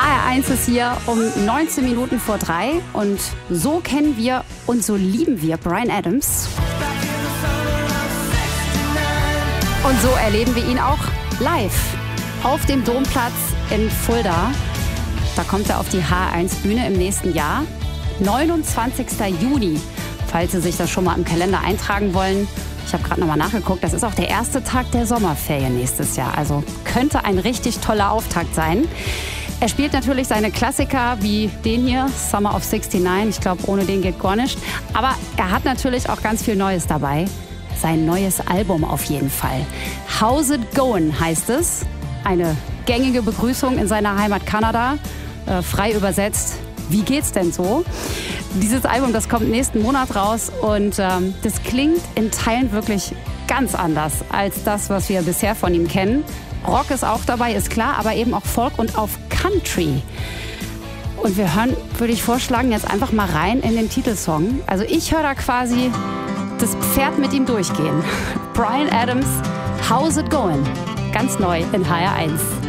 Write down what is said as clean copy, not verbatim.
HR1 ist hier um 19 Minuten vor 3 und so kennen wir und so lieben wir Bryan Adams. Und so erleben wir ihn auch live auf dem Domplatz in Fulda. Da kommt er auf die HR1-Bühne im nächsten Jahr. 29. Juni, falls Sie sich das schon mal im Kalender eintragen wollen. Ich habe gerade nochmal nachgeguckt, das ist auch der erste Tag der Sommerferien nächstes Jahr. Also könnte ein richtig toller Auftakt sein. Er spielt natürlich seine Klassiker wie den hier, Summer of '69. Ich glaube, ohne den geht gar nicht. Aber er hat natürlich auch ganz viel Neues dabei. Sein neues Album auf jeden Fall. How's It Goin' heißt es. Eine gängige Begrüßung in seiner Heimat Kanada. Frei übersetzt, wie geht's denn so? Dieses Album, das kommt nächsten Monat raus und das klingt in Teilen wirklich ganz anders als das, was wir bisher von ihm kennen. Rock ist auch dabei, ist klar, aber eben auch Folk und auf Country. Und wir hören, würde ich vorschlagen, jetzt einfach mal rein in den Titelsong. Also ich höre da quasi das Pferd mit ihm durchgehen. Bryan Adams, How's It Goin'? Ganz neu in HR1.